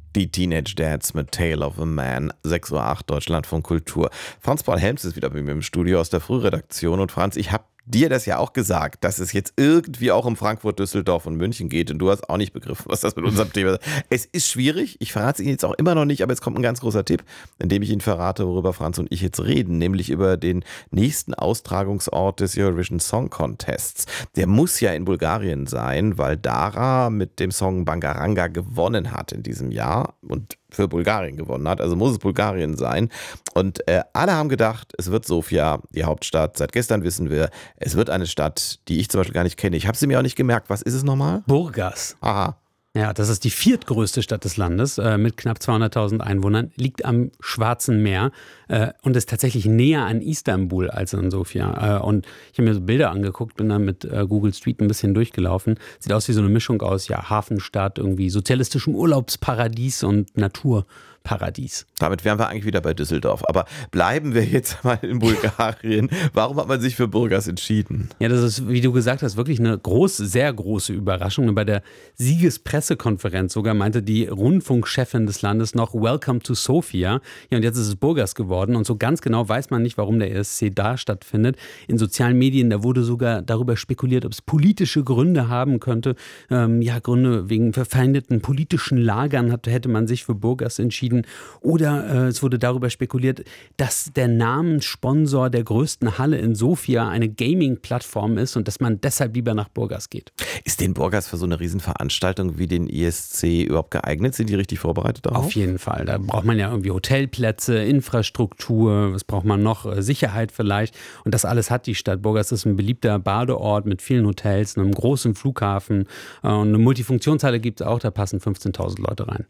Die Teenage Dads mit Tale of a Man, 6:08 Uhr, Deutschlandfunk Kultur. Franz Paul Helms ist wieder bei mir im Studio aus der Frühredaktion. Und Franz, ich habe dir das ja auch gesagt, dass es jetzt irgendwie auch um Frankfurt, Düsseldorf und München geht. Und du hast auch nicht begriffen, was das mit unserem Thema ist. Es ist schwierig, ich verrate es Ihnen jetzt auch immer noch nicht, aber jetzt kommt ein ganz großer Tipp, indem ich Ihnen verrate, worüber Franz und ich jetzt reden, nämlich über den nächsten Austragungsort des Eurovision Song Contests. Der muss ja in Bulgarien sein, weil Dara mit dem Song Bangaranga gewonnen hat in diesem Jahr und für Bulgarien gewonnen hat, also muss es Bulgarien sein. Und alle haben gedacht, es wird Sofia, die Hauptstadt. Seit gestern wissen wir, es wird eine Stadt, die ich zum Beispiel gar nicht kenne. Ich habe sie mir auch nicht gemerkt. Was ist es nochmal? Burgas. Aha. Ja, das ist die viertgrößte Stadt des Landes mit knapp 200.000 Einwohnern, liegt am Schwarzen Meer und ist tatsächlich näher an Istanbul als an Sofia. Und ich habe mir so Bilder angeguckt, bin dann mit Google Street ein bisschen durchgelaufen. Sieht aus wie so eine Mischung aus Hafenstadt, irgendwie sozialistischem Urlaubsparadies und Naturparadies. Damit wären wir eigentlich wieder bei Düsseldorf. Aber bleiben wir jetzt mal in Bulgarien. Warum hat man sich für Burgas entschieden? Ja, das ist, wie du gesagt hast, wirklich eine sehr große Überraschung. Und bei der Siegespressekonferenz sogar meinte die Rundfunkchefin des Landes noch Welcome to Sofia. Ja, und jetzt ist es Burgas geworden. Und so ganz genau weiß man nicht, warum der ESC da stattfindet. In sozialen Medien, da wurde sogar darüber spekuliert, ob es politische Gründe haben könnte. Gründe wegen verfeindeten politischen Lagern hätte man sich für Burgas entschieden. Oder es wurde darüber spekuliert, dass der Namenssponsor der größten Halle in Sofia eine Gaming-Plattform ist und dass man deshalb lieber nach Burgas geht. Ist denn Burgas für so eine Riesenveranstaltung wie den ESC überhaupt geeignet? Sind die richtig vorbereitet darauf? Auf jeden Fall. Da braucht man ja irgendwie Hotelplätze, Infrastruktur, was braucht man noch? Sicherheit vielleicht. Und das alles hat die Stadt. Burgas ist ein beliebter Badeort mit vielen Hotels, einem großen Flughafen. Und eine Multifunktionshalle gibt es auch, da passen 15.000 Leute rein.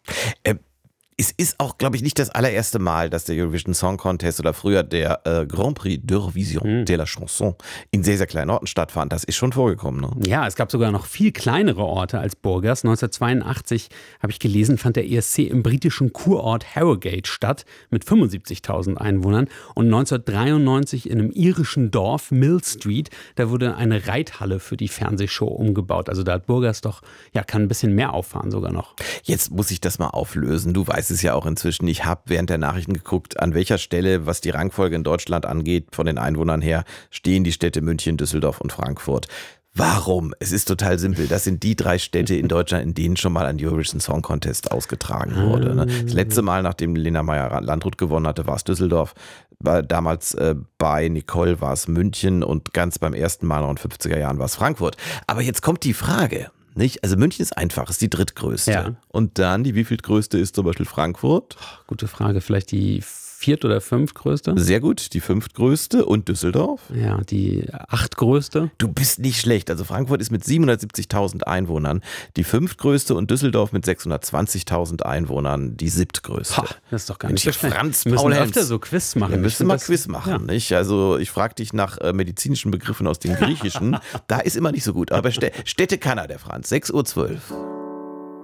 Es ist auch, glaube ich, nicht das allererste Mal, dass der Eurovision Song Contest oder früher der Grand Prix d'Eurovision de la Chanson in sehr kleinen Orten stattfand. Das ist schon vorgekommen, ne? Ja, es gab sogar noch viel kleinere Orte als Burgas. 1982, habe ich gelesen, fand der ESC im britischen Kurort Harrogate statt mit 75.000 Einwohnern. Und 1993 in einem irischen Dorf, Mill Street, da wurde eine Reithalle für die Fernsehshow umgebaut. Also da hat Burgas kann ein bisschen mehr auffahren sogar noch. Jetzt muss ich das mal auflösen. Du weißt es ja auch inzwischen. Ich habe während der Nachrichten geguckt, an welcher Stelle, was die Rangfolge in Deutschland angeht, von den Einwohnern her, stehen die Städte München, Düsseldorf und Frankfurt. Warum? Es ist total simpel. Das sind die 3 Städte in Deutschland, in denen schon mal ein Eurovision Song Contest ausgetragen wurde. Ne? Das letzte Mal, nachdem Lena Meyer-Landrut gewonnen hatte, war es Düsseldorf. Damals bei Nicole war es München und ganz beim ersten Mal noch in den 50er Jahren war es Frankfurt. Aber jetzt kommt die Frage. Nicht? Also München ist einfach, ist die drittgrößte. Ja. Und dann, die wievieltgrößte ist zum Beispiel Frankfurt? Gute Frage, vielleicht die 4. oder 5. größte? Sehr gut, die 5. größte. Und Düsseldorf? Ja, die 8. größte. Du bist nicht schlecht. Also Frankfurt ist mit 770.000 Einwohnern die 5. größte und Düsseldorf mit 620.000 Einwohnern die 7. größte. Ha, das ist doch gar nicht so schlecht. Franz Wir Paul müssen Helms. öfter so Quiz machen. Wir müssen mal Quiz ja. machen, nicht? Also ich frage dich nach medizinischen Begriffen aus dem Griechischen. Da ist immer nicht so gut. Aber Städte kann er, der Franz. 6:12 Uhr.